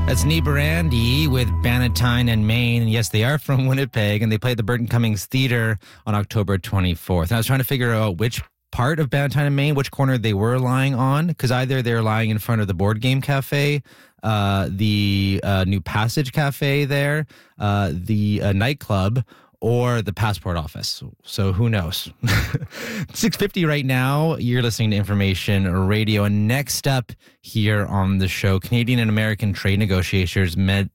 That's Neighbor Andy with Bannatyne and Maine. And yes, they are from Winnipeg, and they played the Burton Cummings Theatre on October 24th. And I was trying to figure out which part of Bannatyne and Maine, which corner they were lying on, because either they're lying in front of the Board Game Cafe, the New Passage Cafe there, the nightclub, or the passport office. So who knows? 6:50 right now. You're listening to Information Radio. And next up here on the show, Canadian and American trade negotiators met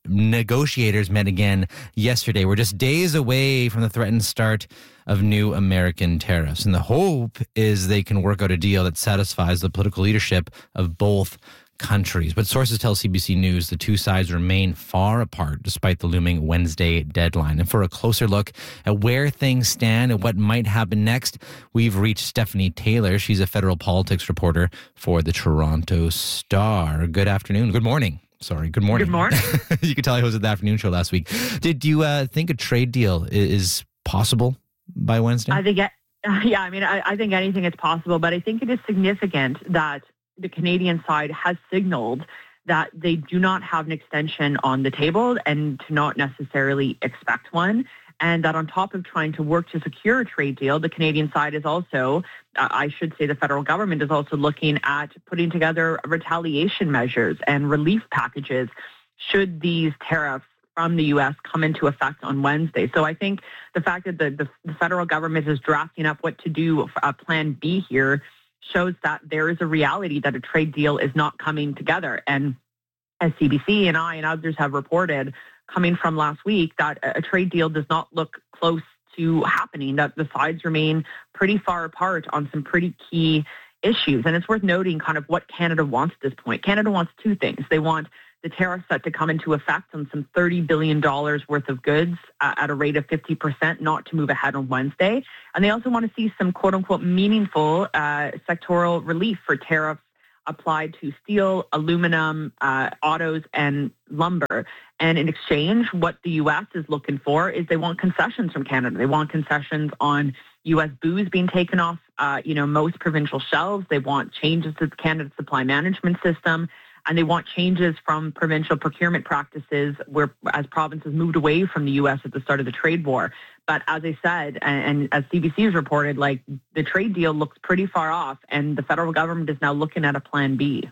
again yesterday. We're just days away from the threatened start of new American tariffs. And the hope is they can work out a deal that satisfies the political leadership of both countries. But sources tell CBC News the two sides remain far apart despite the looming Wednesday deadline. And for a closer look at where things stand and what might happen next, we've reached Stephanie Taylor. She's a federal politics reporter for the Toronto Star. Good afternoon. Good morning. Sorry, good morning. Good morning. You could tell I hosted the afternoon show last week. Did you think a trade deal is possible by Wednesday? I think, I think anything is possible, but I think it is significant that the Canadian side has signaled that they do not have an extension on the table and to not necessarily expect one. And that on top of trying to work to secure a trade deal, the Canadian side is also, I should say the federal government is also looking at putting together retaliation measures and relief packages should these tariffs from the U.S. come into effect on Wednesday. So I think the fact that the federal government is drafting up what to do, Plan B here, shows that there is a reality that a trade deal is not coming together. And as CBC and I and others have reported coming from last week, that a trade deal does not look close to happening, that the sides remain pretty far apart on some pretty key issues. And it's worth noting kind of what Canada wants at this point. Canada wants two things. They want the tariff set to come into effect on some $30 billion worth of goods at a rate of 50%, not to move ahead on Wednesday. And they also want to see some quote-unquote meaningful sectoral relief for tariffs applied to steel, aluminum, autos, and lumber. And in exchange, what the U.S. is looking for is they want concessions from Canada. They want concessions on U.S. booze being taken off, most provincial shelves. They want changes to Canada's supply management system. And they want changes from provincial procurement practices where as provinces moved away from the U.S. at the start of the trade war. But as I said, and as CBC has reported, like the trade deal looks pretty far off and the federal government is now looking at a plan B.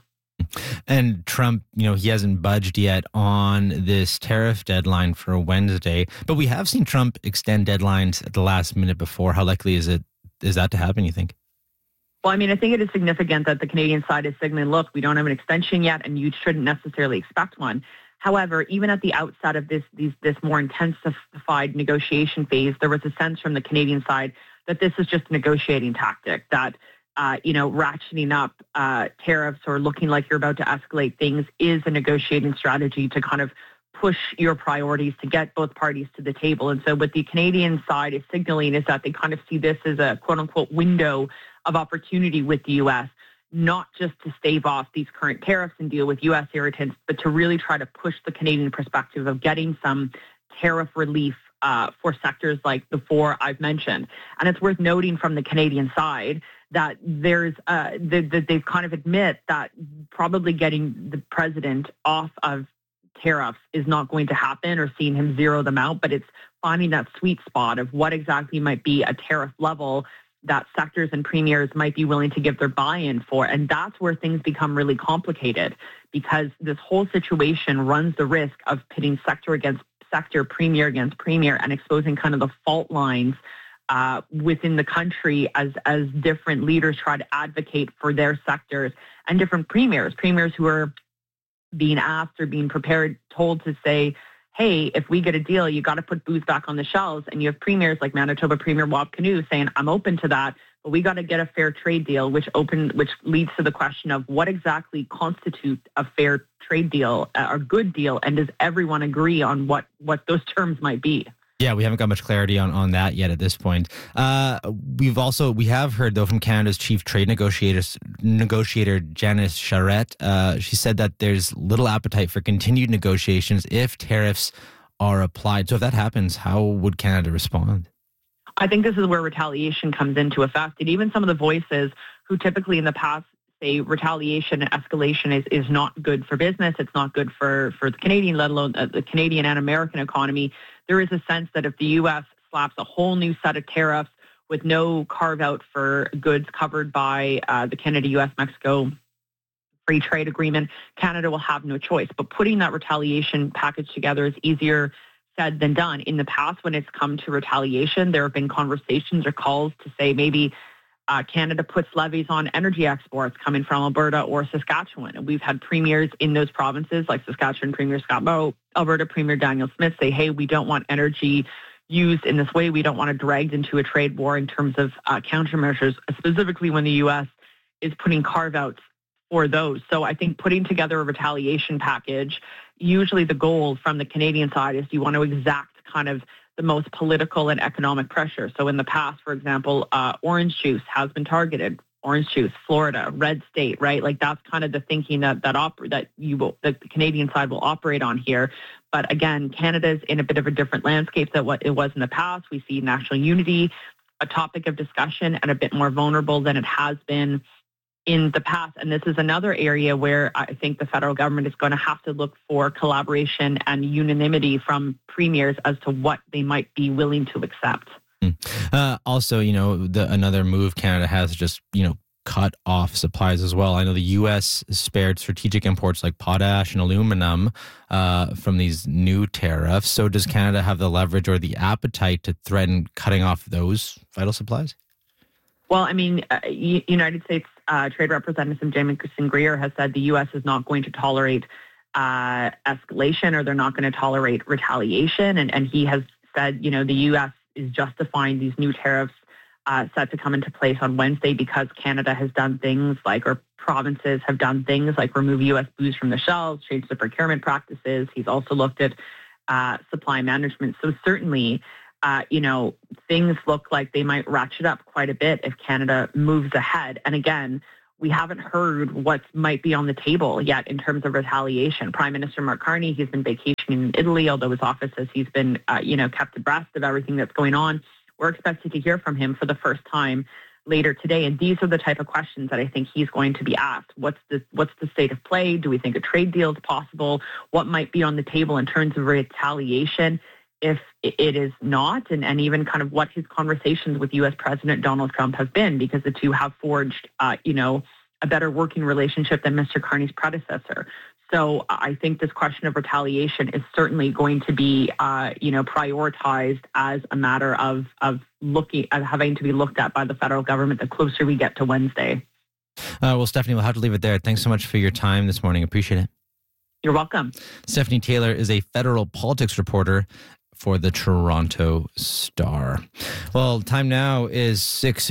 And Trump, he hasn't budged yet on this tariff deadline for Wednesday. But we have seen Trump extend deadlines at the last minute before. How likely is that to happen, you think? Well, I think it is significant that the Canadian side is signaling, look, we don't have an extension yet, and you shouldn't necessarily expect one. However, even at the outset of this more intensified negotiation phase, there was a sense from the Canadian side that this is just a negotiating tactic, that, ratcheting up tariffs or looking like you're about to escalate things is a negotiating strategy to kind of push your priorities to get both parties to the table. And so what the Canadian side is signaling is that they kind of see this as a quote-unquote window of opportunity with the U.S., not just to stave off these current tariffs and deal with U.S. irritants, but to really try to push the Canadian perspective of getting some tariff relief for sectors like the four I've mentioned. And it's worth noting from the Canadian side that there's that they've kind of admit that probably getting the president off of tariffs is not going to happen or seeing him zero them out, but it's finding that sweet spot of what exactly might be a tariff level that sectors and premiers might be willing to give their buy-in for. And that's where things become really complicated because this whole situation runs the risk of pitting sector against sector, premier against premier, and exposing kind of the fault lines within the country as different leaders try to advocate for their sectors and different premiers who are being asked or being told to say, hey, if we get a deal, you got to put booze back on the shelves. And you have premiers like Manitoba Premier Wab Kinew saying, I'm open to that, but we got to get a fair trade deal, which leads to the question of what exactly constitutes a fair trade deal, a good deal, and does everyone agree on what those terms might be? Yeah, we haven't got much clarity on that yet at this point. We have heard, though, from Canada's chief trade negotiator, Janice Charette. She said that there's little appetite for continued negotiations if tariffs are applied. So if that happens, how would Canada respond? I think this is where retaliation comes into effect. And even some of the voices who typically in the past say retaliation and escalation is not good for business. It's not good for the Canadian, let alone the Canadian and American economy. There is a sense that if the U.S. slaps a whole new set of tariffs with no carve out for goods covered by the Canada, U.S., Mexico free trade agreement, Canada will have no choice. But putting that retaliation package together is easier said than done. In the past, when it's come to retaliation, there have been conversations or calls to say maybe Canada puts levies on energy exports coming from Alberta or Saskatchewan. And we've had premiers in those provinces like Saskatchewan Premier Scott Moe, Alberta Premier Daniel Smith say, hey, we don't want energy used in this way. We don't want it dragged into a trade war in terms of countermeasures, specifically when the U.S. is putting carve-outs for those. So I think putting together a retaliation package, usually the goal from the Canadian side is you want to exact kind of the most political and economic pressure. So in the past, for example, orange juice has been targeted. Orange juice, Florida, red state, right? Like that's kind of the thinking that the Canadian side will operate on here. But again, Canada's in a bit of a different landscape than what it was in the past. We see national unity, a topic of discussion, and a bit more vulnerable than it has been in the past. And this is another area where I think the federal government is going to have to look for collaboration and unanimity from premiers as to what they might be willing to accept. Also, another move Canada has just, cut off supplies as well. I know the U.S. spared strategic imports like potash and aluminum from these new tariffs. So does Canada have the leverage or the appetite to threaten cutting off those vital supplies? Well, I mean, United States Trade Representative Jamieson Greer has said the U.S. is not going to tolerate escalation, or they're not going to tolerate retaliation. And he has said, the U.S. is justifying these new tariffs set to come into place on Wednesday because Canada has done things like, or provinces have done things like remove U.S. booze from the shelves, change the procurement practices. He's also looked at supply management. So certainly, things look like they might ratchet up quite a bit if Canada moves ahead. And again, we haven't heard what might be on the table yet in terms of retaliation. Prime Minister Mark Carney, he's been vacationing in Italy, although his office says he's been, kept abreast of everything that's going on. We're expected to hear from him for the first time later today. And these are the type of questions that I think he's going to be asked. What's the state of play? Do we think a trade deal is possible? What might be on the table in terms of retaliation if it is not? And even kind of what his conversations with U.S. President Donald Trump have been, because the two have forged, a better working relationship than Mr. Carney's predecessor. So I think this question of retaliation is certainly going to be, prioritized as a matter of having to be looked at by the federal government the closer we get to Wednesday. Well, Stephanie, we'll have to leave it there. Thanks so much for your time this morning. Appreciate it. You're welcome. Stephanie Taylor is a federal politics reporter for the Toronto Star. Well, time now is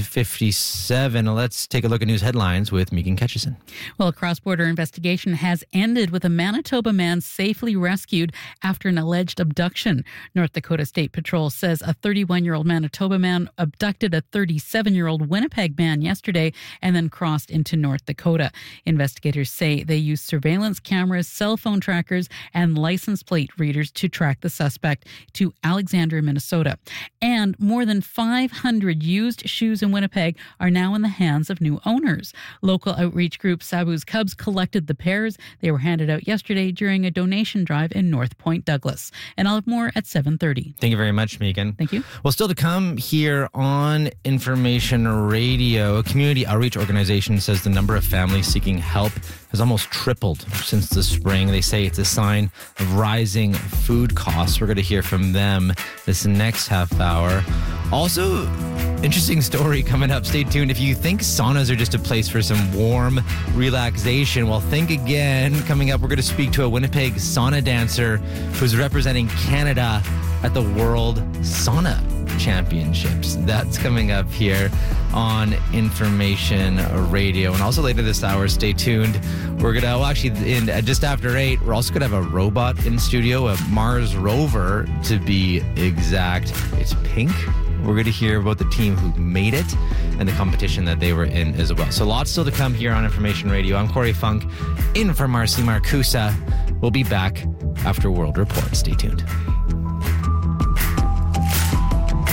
6:57. Let's take a look at news headlines with Megan Ketchison. Well, a cross-border investigation has ended with a Manitoba man safely rescued after an alleged abduction. North Dakota State Patrol says a 31-year-old Manitoba man abducted a 37-year-old Winnipeg man yesterday and then crossed into North Dakota. Investigators say they used surveillance cameras, cell phone trackers, and license plate readers to track the suspect to Alexandria, Minnesota. And more than 500 used shoes in Winnipeg are now in the hands of new owners. Local outreach group Sabu's Cubs collected the pairs. They were handed out yesterday during a donation drive in North Point, Douglas. And I'll have more at 7:30. Thank you very much, Megan. Thank you. Well, still to come here on Information Radio, a community outreach organization says the number of families seeking help has almost tripled since the spring. They say it's a sign of rising food costs. We're going to hear from them this next half hour. Also, interesting story coming up. Stay tuned. If you think saunas are just a place for some warm relaxation, well, think again. Coming up, we're going to speak to a Winnipeg sauna dancer who's representing Canada at the World Sauna Championships. That's coming up here on Information Radio. And also later this hour, stay tuned. We're going to, just after 8, we're also going to have a robot in studio, a Mars rover to be exact. It's pink. We're going to hear about the team who made it and the competition that they were in as well. So lots still to come here on Information Radio. I'm Corey Funk, in for Marcy Marcusa. We'll be back after World Report. Stay tuned.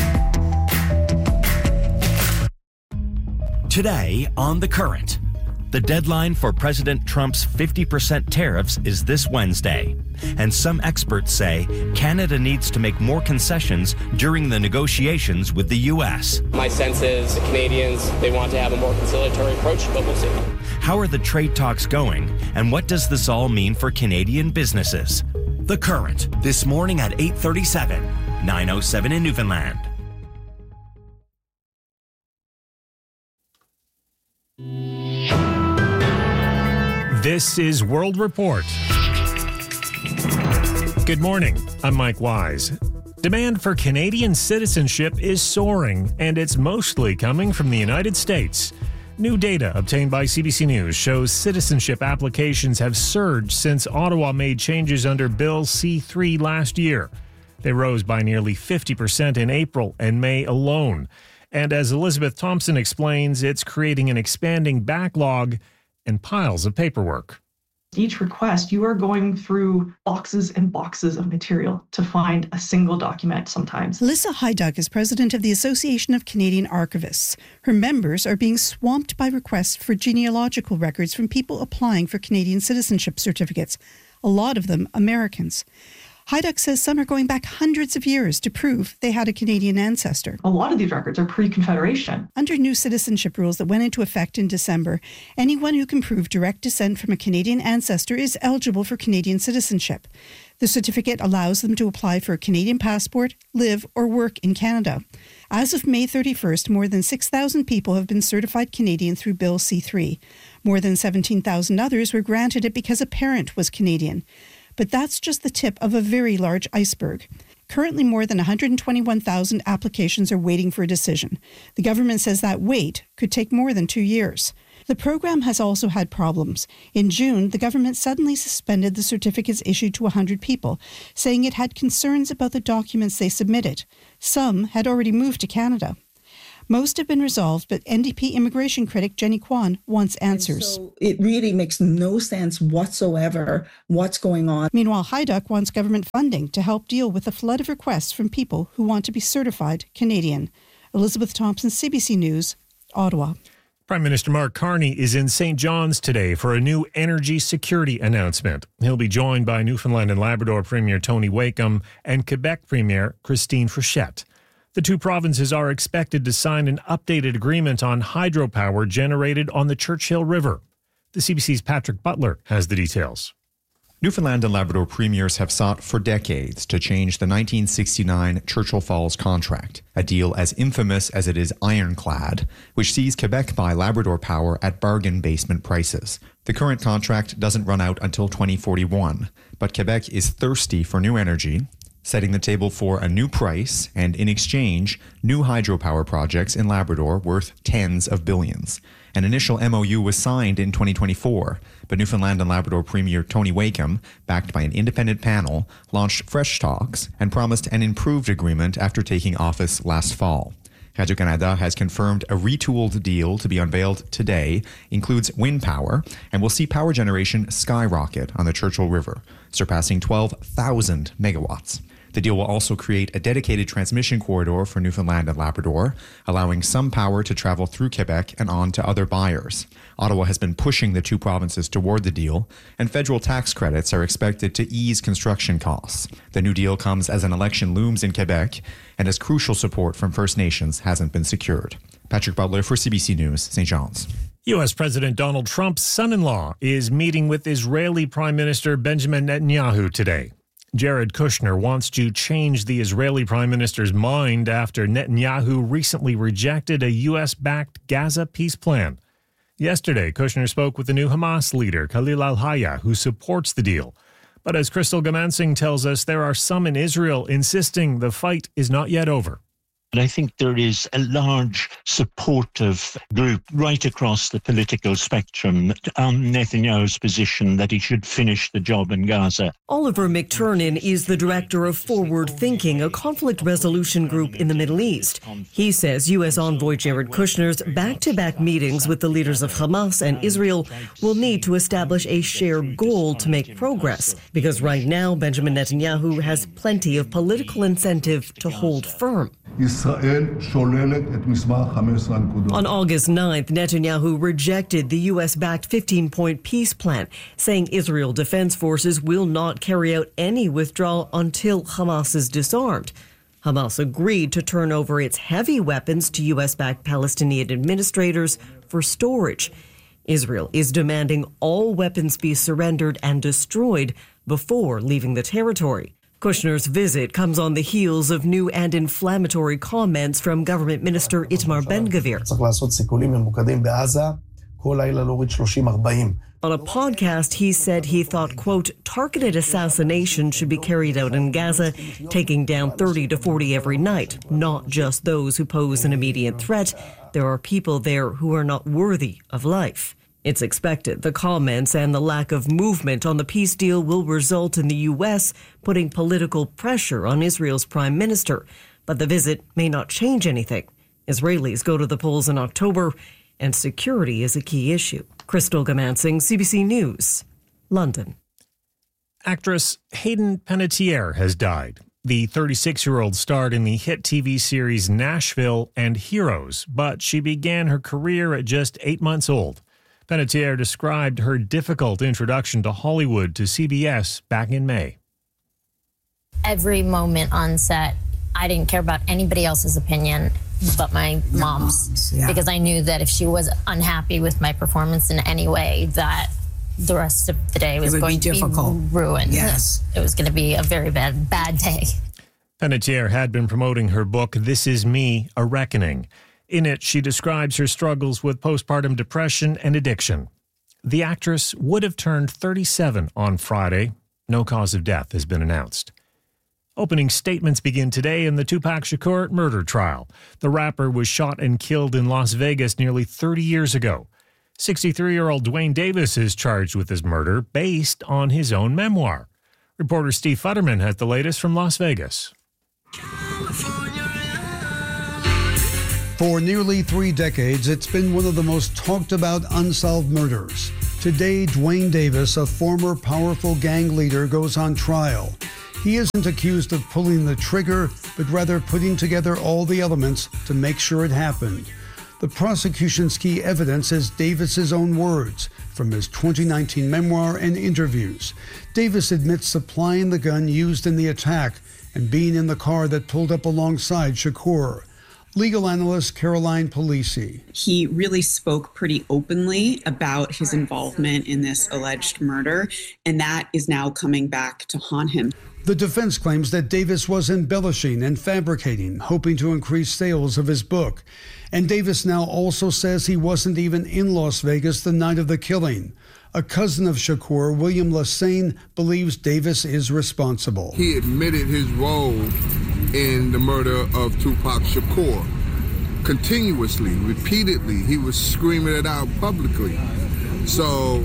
Today on The Current, The deadline for President Trump's 50% tariffs is this Wednesday. And some experts say Canada needs to make more concessions during the negotiations with the U.S. My sense is the Canadians, they want to have a more conciliatory approach, but we'll see. How are the trade talks going, and what does this all mean for Canadian businesses? The Current, this morning at 8:37, 9:07 in Newfoundland. This is World Report. Good morning. I'm Mike Wise. Demand for Canadian citizenship is soaring, and it's mostly coming from the United States. New data obtained by CBC News shows citizenship applications have surged since Ottawa made changes under Bill C-3 last year. They rose by nearly 50% in April and May alone. And as Elizabeth Thompson explains, it's creating an expanding backlog and piles of paperwork. Each request, you are going through boxes and boxes of material to find a single document sometimes. Alyssa Hyduck is president of the Association of Canadian Archivists. Her members are being swamped by requests for genealogical records from people applying for Canadian citizenship certificates, a lot of them Americans. Hyduck says some are going back hundreds of years to prove they had a Canadian ancestor. A lot of these records are pre-Confederation. Under new citizenship rules that went into effect in December, anyone who can prove direct descent from a Canadian ancestor is eligible for Canadian citizenship. The certificate allows them to apply for a Canadian passport, live or work in Canada. As of May 31st, more than 6,000 people have been certified Canadian through Bill C-3. More than 17,000 others were granted it because a parent was Canadian. But that's just the tip of a very large iceberg. Currently, more than 121,000 applications are waiting for a decision. The government says that wait could take more than 2 years. The program has also had problems. In June, the government suddenly suspended the certificates issued to 100 people, saying it had concerns about the documents they submitted. Some had already moved to Canada. Most have been resolved, but NDP immigration critic Jenny Kwan wants answers. So it really makes no sense whatsoever what's going on. Meanwhile, Hyduck wants government funding to help deal with the flood of requests from people who want to be certified Canadian. Elizabeth Thompson, CBC News, Ottawa. Prime Minister Mark Carney is in St. John's today for a new energy security announcement. He'll be joined by Newfoundland and Labrador Premier Tony Wakeham and Quebec Premier Christine Frechette. The two provinces are expected to sign an updated agreement on hydropower generated on the Churchill River. The CBC's Patrick Butler has the details. Newfoundland and Labrador premiers have sought for decades to change the 1969 Churchill Falls contract, a deal as infamous as it is ironclad, which sees Quebec buy Labrador power at bargain basement prices. The current contract doesn't run out until 2041, but Quebec is thirsty for new energy, setting the table for a new price and, in exchange, new hydropower projects in Labrador worth tens of billions. An initial MOU was signed in 2024, but Newfoundland and Labrador Premier Tony Wakeham, backed by an independent panel, launched fresh talks and promised an improved agreement after taking office last fall. Radio-Canada has confirmed a retooled deal to be unveiled today, includes wind power, and will see power generation skyrocket on the Churchill River, surpassing 12,000 megawatts. The deal will also create a dedicated transmission corridor for Newfoundland and Labrador, allowing some power to travel through Quebec and on to other buyers. Ottawa has been pushing the two provinces toward the deal, and federal tax credits are expected to ease construction costs. The new deal comes as an election looms in Quebec and as crucial support from First Nations hasn't been secured. Patrick Butler for CBC News, St. John's. U.S. President Donald Trump's son-in-law is meeting with Israeli Prime Minister Benjamin Netanyahu today. Jared Kushner wants to change the Israeli Prime Minister's mind after Netanyahu recently rejected a U.S.-backed Gaza peace plan. Yesterday, Kushner spoke with the new Hamas leader, Khalil al-Hayya, who supports the deal. But as Crystal Gamansing tells us, there are some in Israel insisting the fight is not yet over. And I think there is a large supportive group right across the political spectrum on Netanyahu's position that he should finish the job in Gaza. Oliver McTurnan is the director of Forward Thinking, a conflict resolution group in the Middle East. He says U.S. envoy Jared Kushner's back-to-back meetings with the leaders of Hamas and Israel will need to establish a shared goal to make progress, because right now Benjamin Netanyahu has plenty of political incentive to hold firm. You On August 9th, Netanyahu rejected the U.S.-backed 15-point peace plan, saying Israel Defense Forces will not carry out any withdrawal until Hamas is disarmed. Hamas agreed to turn over its heavy weapons to U.S.-backed Palestinian administrators for storage. Israel is demanding all weapons be surrendered and destroyed before leaving the territory. Kushner's visit comes on the heels of new and inflammatory comments from Government Minister Itamar Ben-Gvir. On a podcast, he said he thought, quote, targeted assassination should be carried out in Gaza, taking down 30 to 40 every night, not just those who pose an immediate threat. There are people there who are not worthy of life. It's expected the comments and the lack of movement on the peace deal will result in the U.S. putting political pressure on Israel's prime minister. But the visit may not change anything. Israelis go to the polls in October, and security is a key issue. Crystal Gamansing, CBC News, London. Actress Hayden Panettiere has died. The 36-year-old starred in the hit TV series Nashville and Heroes, but she began her career at just 8 months old. Panettiere described her difficult introduction to Hollywood to CBS back in May. Every moment on set, I didn't care about anybody else's opinion but my mom's, because I knew that if she was unhappy with my performance in any way, that the rest of the day was going to be ruined. Yes. It was going to be a very bad day. Panettiere had been promoting her book, This Is Me, A Reckoning. In it, she describes her struggles with postpartum depression and addiction. The actress would have turned 37 on Friday. No cause of death has been announced. Opening statements begin today in the Tupac Shakur murder trial. The rapper was shot and killed in Las Vegas nearly 30 years ago. 63-year-old Dwayne Davis is charged with his murder based on his own memoir. Reporter Steve Futterman has the latest from Las Vegas. For nearly 3 decades, it's been one of the most talked about unsolved murders. Today, Dwayne Davis, a former powerful gang leader, goes on trial. He isn't accused of pulling the trigger, but rather putting together all the elements to make sure it happened. The prosecution's key evidence is Davis's own words from his 2019 memoir and interviews. Davis admits supplying the gun used in the attack and being in the car that pulled up alongside Shakur. Legal analyst Caroline Polisi. He really spoke pretty openly about his involvement in this alleged murder, and that is now coming back to haunt him. The defense claims that Davis was embellishing and fabricating, hoping to increase sales of his book. And Davis now also says he wasn't even in Las Vegas the night of the killing. A cousin of Shakur, William Lassane, believes Davis is responsible. He admitted his role in the murder of Tupac Shakur. Continuously, repeatedly, he was screaming it out publicly. So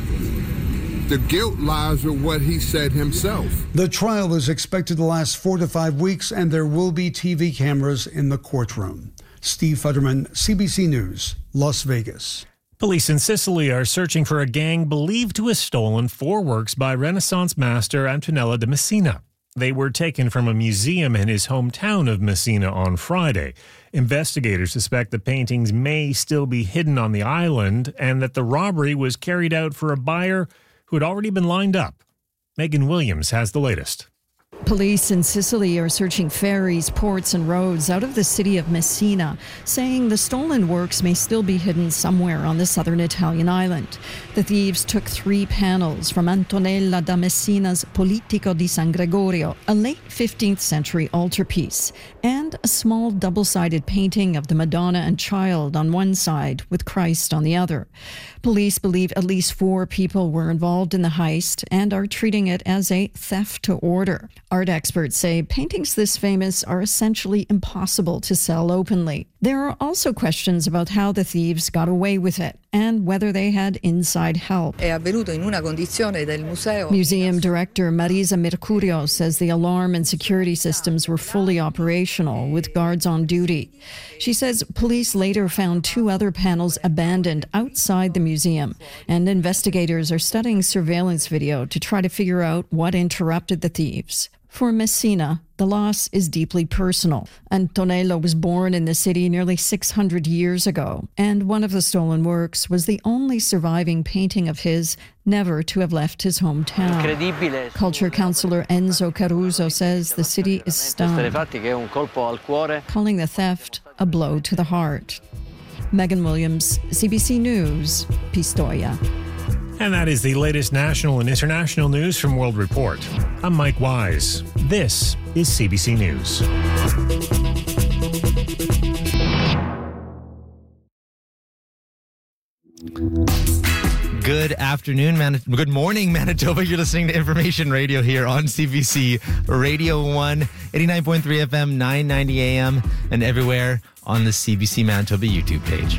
the guilt lies with what he said himself. The trial is expected to last 4 to 5 weeks, and there will be TV cameras in the courtroom. Steve Futterman, CBC News, Las Vegas. Police in Sicily are searching for a gang believed to have stolen 4 works by Renaissance master Antonello da Messina. They were taken from a museum in his hometown of Messina on Friday. Investigators suspect the paintings may still be hidden on the island and that the robbery was carried out for a buyer who had already been lined up. Megan Williams has the latest. Police in Sicily are searching ferries, ports, and roads out of the city of Messina, saying the stolen works may still be hidden somewhere on the southern Italian island. The thieves took 3 panels from Antonella da Messina's Politico di San Gregorio, a late 15th century altarpiece, and a small double-sided painting of the Madonna and Child on one side with Christ on the other. Police believe at least 4 people were involved in the heist and are treating it as a theft to order. Art experts say paintings this famous are essentially impossible to sell openly. There are also questions about how the thieves got away with it and whether they had inside help. Museum director Marisa Mercurio says the alarm and security systems were fully operational with guards on duty. She says police later found 2 other panels abandoned outside the museum, and investigators are studying surveillance video to try to figure out what interrupted the thieves. For Messina, the loss is deeply personal. Antonello was born in the city nearly 600 years ago, and one of the stolen works was the only surviving painting of his never to have left his hometown. Culture councillor Enzo Caruso says the city is stunned, calling the theft a blow to the heart. Megan Williams, CBC News, Pistoia. And that is the latest national and international news from World Report. I'm Mike Wise. This is CBC News. Good afternoon, good morning, Manitoba. You're listening to Information Radio here on CBC Radio 1, 89.3 FM, 990 AM, and everywhere on the CBC Manitoba YouTube page.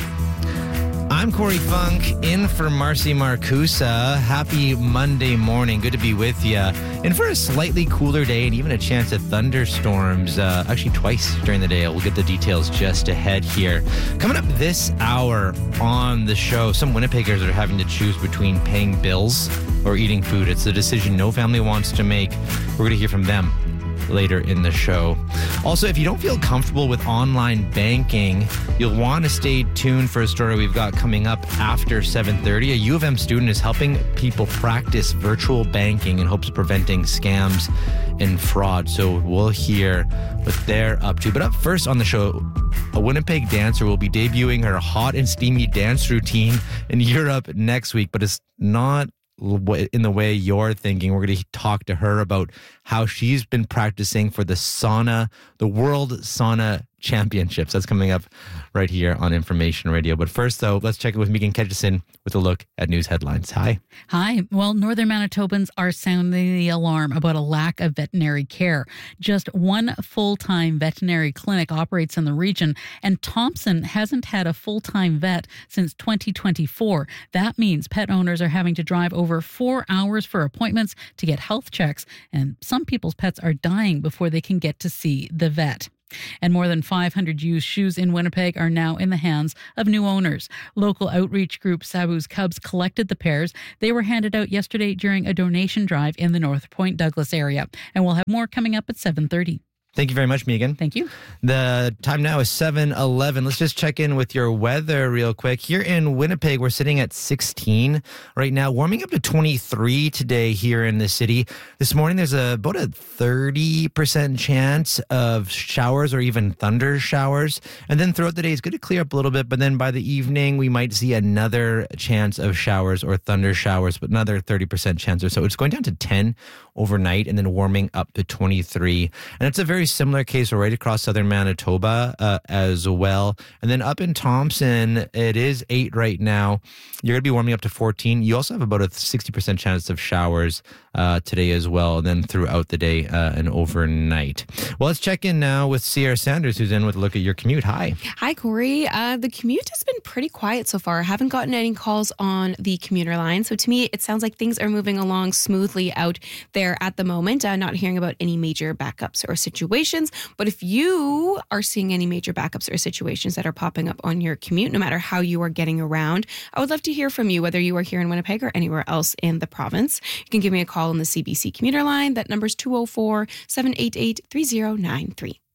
I'm Corey Funk, in for Marcy Marcusa. Happy Monday morning. Good to be with you. And for a slightly cooler day and even a chance of thunderstorms, actually twice during the day. We'll get the details just ahead here. Coming up this hour on the show, some Winnipeggers are having to choose between paying bills or eating food. It's a decision no family wants to make. We're going to hear from them later in the show. Also, if you don't feel comfortable with online banking, you'll want to stay tuned for a story we've got coming up after 7:30. A U of M student is helping people practice virtual banking in hopes of preventing scams and fraud. So we'll hear what they're up to. But up first on the show, a Winnipeg dancer will be debuting her hot and steamy dance routine in Europe next week, but it's not in the way you're thinking. We're going to talk to her about how she's been practicing for the World Sauna Championships. That's coming up right here on Information Radio. But first, though, let's check in with Megan Ketchison with a look at news headlines. Hi. Hi. Well, Northern Manitobans are sounding the alarm about a lack of veterinary care. Just one full-time veterinary clinic operates in the region, and Thompson hasn't had a full-time vet since 2024. That means pet owners are having to drive over 4 hours for appointments to get health checks, and some people's pets are dying before they can get to see the vet. And more than 500 used shoes in Winnipeg are now in the hands of new owners. Local outreach group Sabu's Cubs collected the pairs. They were handed out yesterday during a donation drive in the North Point Douglas area. And we'll have more coming up at 7:30. Thank you very much, Megan. Thank you. The time now is 7:11. Let's just check in with your weather real quick. Here in Winnipeg, we're sitting at 16 right now, warming up to 23 today here in the city. This morning, there's about a 30% chance of showers or even thunder showers. And then throughout the day, it's going to clear up a little bit. But then by the evening, we might see another chance of showers or thunder showers, but another 30% chance or so. It's going down to 10 overnight and then warming up to 23. And it's a very similar case right across southern Manitoba as well. And then up in Thompson, it is 8 right now. You're going to be warming up to 14. You also have about a 60% chance of showers today as well, and then throughout the day and overnight. Well, let's check in now with Sierra Sanders, who's in with a look at your commute. Hi. Hi, Corey. The commute has been pretty quiet so far. I haven't gotten any calls on the commuter line. So to me, it sounds like things are moving along smoothly out there at the moment. Not hearing about any major backups or situations. But if you are seeing any major backups or situations that are popping up on your commute, no matter how you are getting around, I would love to hear from you, whether you are here in Winnipeg or anywhere else in the province. You can give me a call on the CBC commuter line. That number is 204-788-3093.